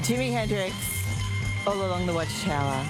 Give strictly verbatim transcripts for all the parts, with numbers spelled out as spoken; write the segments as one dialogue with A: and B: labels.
A: Jimi Hendrix, All Along the Watchtower.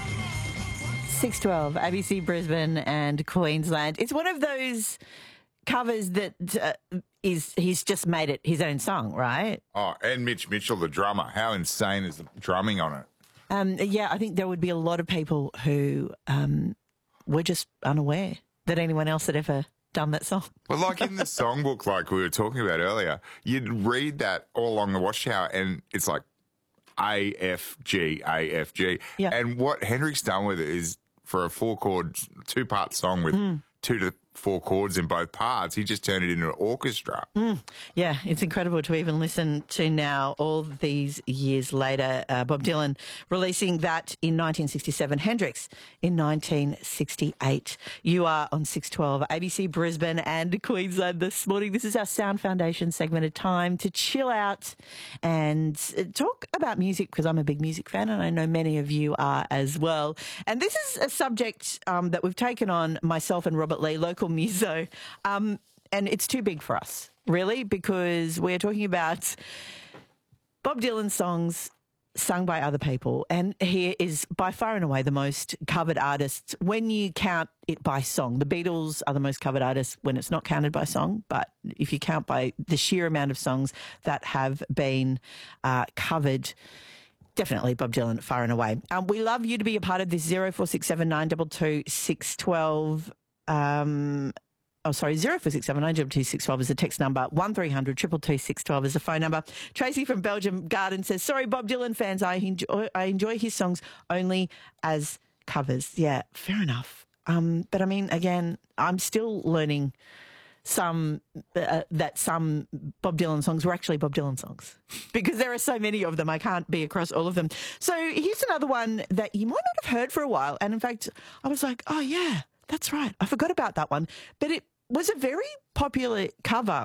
A: six twelve, A B C Brisbane and Queensland. It's one of those covers that uh, is he's just made it his own song, right?
B: Oh, and Mitch Mitchell, the drummer. How insane is the drumming on it?
A: Um, yeah, I think there would be a lot of people who um, were just unaware that anyone else had ever done that song.
B: Well, like in the songbook, like we were talking about earlier, you'd read that All Along the Watchtower and it's like A, F, G, A, F, G.
A: Yeah.
B: And what Hendrix done with it is for a four-chord, two-part song with mm. two to four chords in both parts, he just turned it into an orchestra.
A: Mm. Yeah, it's incredible to even listen to now, all these years later. Uh, Bob Dylan releasing that in nineteen sixty-seven, Hendrix in nineteen sixty-eight. You are on six twelve, A B C Brisbane and Queensland this morning. This is our Sound Foundation segment, a time to chill out and talk about music, because I'm a big music fan and I know many of you are as well. And this is a subject um, that we've taken on, myself and Robert Lee, local muso, um, and it's too big for us, really, because we're talking about Bob Dylan songs sung by other people, and he is by far and away the most covered artist when you count it by song. The Beatles are the most covered artists when it's not counted by song, but if you count by the sheer amount of songs that have been uh, covered, definitely Bob Dylan, far and away. Um, we love you to be a part of this. zero four six seven nine two two six one two. Um, oh, sorry, zero four six seven nine two two six one two is the text number. one three hundred two two two six one two is the phone number. Tracy from Belgium Garden says, sorry, Bob Dylan fans, I enjoy, I enjoy his songs only as covers. Yeah, fair enough. Um, but I mean, again, I'm still learning some uh, that some Bob Dylan songs were actually Bob Dylan songs, because there are so many of them. I can't be across all of them. So here's another one that you might not have heard for a while. And in fact, I was like, oh yeah, that's right, I forgot about that one. But it was a very popular cover,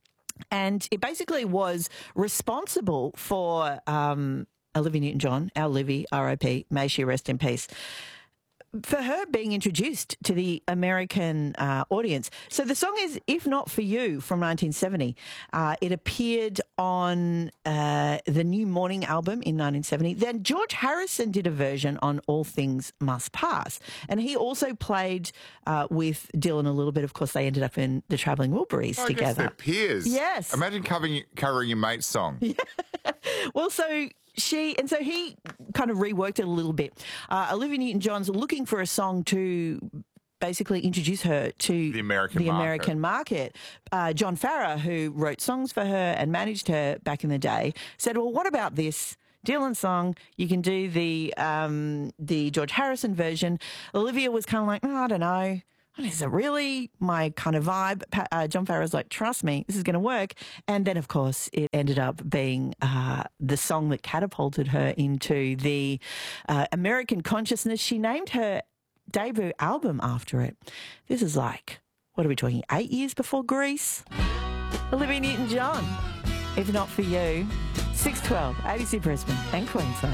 A: and it basically was responsible for um, Olivia Newton-John, our Livy, R I P, may she rest in peace, for her being introduced to the American uh, audience. So the song is If Not For You from nineteen seventy. Uh, it appeared on uh, the New Morning album in nineteen seventy. Then George Harrison did a version on All Things Must Pass. And he also played uh, with Dylan a little bit. Of course, they ended up in the Travelling Wilburys
B: oh,
A: together.
B: I guess they're peers.
A: Yes.
B: Imagine covering, covering your mate's song.
A: Yeah. Well, so she, and so he kind of reworked it a little bit. Uh, Olivia Newton-John's looking for a song to basically introduce her to
B: the American
A: the
B: market.
A: American market. Uh, John Farrar, who wrote songs for her and managed her back in the day, said, well, what about this Dylan song? You can do the um, the George Harrison version. Olivia was kind of like, oh, I don't know. Is it really my kind of vibe? Uh, John Farrar's like, trust me, this is going to work. And then, of course, it ended up being uh, the song that catapulted her into the uh, American consciousness. She named her debut album after it. This is like, what are we talking, eight years before Grease? Olivia Newton-John, If Not For You. six twelve, A B C Brisbane and Queensland.